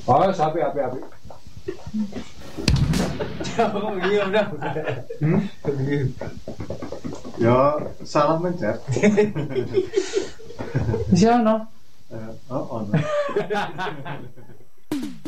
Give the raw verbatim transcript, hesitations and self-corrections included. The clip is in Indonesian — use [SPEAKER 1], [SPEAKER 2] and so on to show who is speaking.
[SPEAKER 1] Oh, sapi api-api.
[SPEAKER 2] Oh iya udah.
[SPEAKER 3] Hmm? Ya salah mencet.
[SPEAKER 1] Di sana.
[SPEAKER 3] Eh, Oh, oh.